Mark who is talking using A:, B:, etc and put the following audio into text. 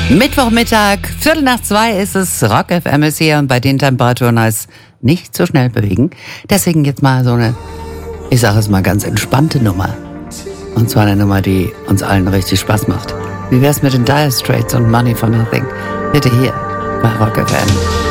A: Mittwochmittag, 1:15 ist es, Rock FM ist hier und bei den Temperaturen heißt nicht so schnell bewegen. Deswegen jetzt mal so eine, ich sage es mal ganz entspannte Nummer. Und zwar eine Nummer, die uns allen richtig Spaß macht. Wie wär's mit den Dire Straits und Money for Nothing? Bitte hier bei Rock FM.